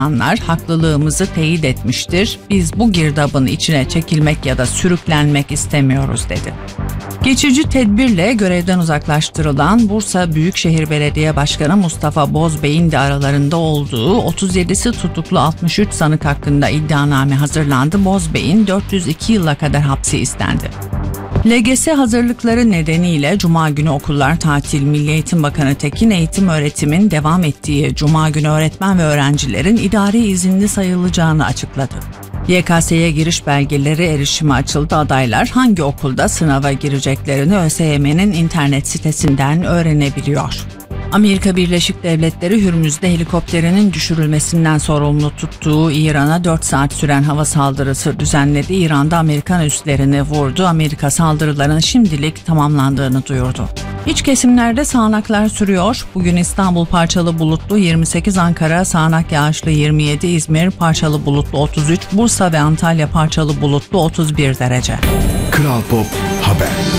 haklılığımızı teyit etmiştir. Biz bu girdabın içine çekilmek ya da sürüklenmek istemiyoruz dedi. Geçici tedbirle görevden uzaklaştırılan Bursa Büyükşehir Belediye Başkanı Mustafa Bozbey'in de aralarında olduğu 37'si tutuklu 63 sanık hakkında iddianame hazırlandı. Bozbey'in 402 yıla kadar hapsi istendi. LGS hazırlıkları nedeniyle Cuma günü okullar tatil. Milli Eğitim Bakanı Tekin eğitim öğretimin devam ettiği Cuma günü öğretmen ve öğrencilerin idari izinli sayılacağını açıkladı. YKS'ye giriş belgeleri erişime açıldı. Adaylar hangi okulda sınava gireceklerini ÖSYM'nin internet sitesinden öğrenebiliyor. Amerika Birleşik Devletleri Hürmüz'de helikopterinin düşürülmesinden sorumlu tuttuğu İran'a 4 saat süren hava saldırısı düzenledi. İran'da Amerikan üslerini vurdu. Amerika saldırıların şimdilik tamamlandığını duyurdu. İç kesimlerde sağanaklar sürüyor. Bugün İstanbul parçalı bulutlu 28, Ankara sağanak yağışlı 27, İzmir parçalı bulutlu 33, Bursa ve Antalya parçalı bulutlu 31 derece. Kral Pop Haber.